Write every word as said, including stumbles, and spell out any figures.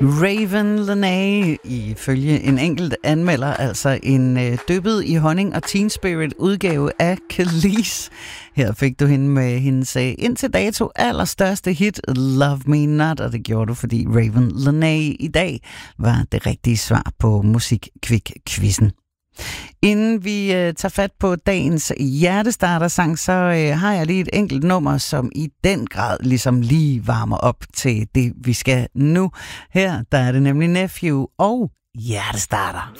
Raven Lenae, ifølge en enkelt anmelder, altså en øh, dyppet i honning og Teen Spirit udgave af Kelis. Her fik du hende med hendes øh, indtil dato allerstørste hit, Love Me Not, og det gjorde du, fordi Raven Lenae i dag var det rigtige svar på Musikquick-quizzen. Inden vi øh, tager fat på dagens hjertestarter-sang, så øh, har jeg lige et enkelt nummer, som i den grad ligesom lige varmer op til det, vi skal nu. Her der er det nemlig Nephew og Hjertestarter.